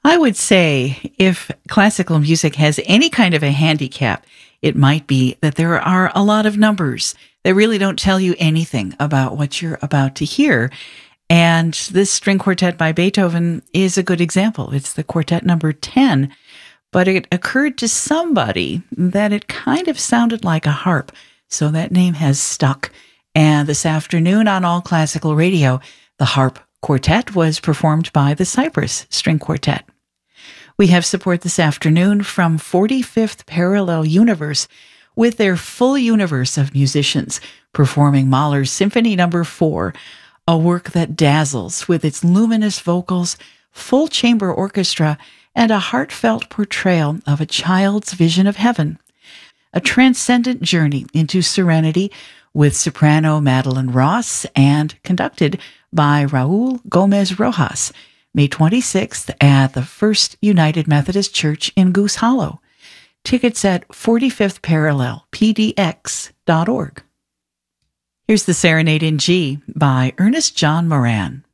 I would say if classical music has any kind of a handicap, it might be that there are a lot of numbers that really don't tell you anything about what you're about to hear. And this string quartet by Beethoven is a good example. It's the quartet number 10, but it occurred to somebody that it kind of sounded like a harp. So that name has stuck. And this afternoon on All Classical Radio, the harp quartet was performed by the Cyprus String Quartet. We have support this afternoon from 45th Parallel Universe with their full universe of musicians performing Mahler's Symphony No. 4, a work that dazzles with its luminous vocals, full chamber orchestra, and a heartfelt portrayal of a child's vision of heaven. A transcendent journey into serenity with soprano Madeline Ross and conducted by Raul Gomez Rojas, May 26th at the First United Methodist Church in Goose Hollow. Tickets at 45th Parallel, pdx.org. Here's the Serenade in G by Ernest John Moran.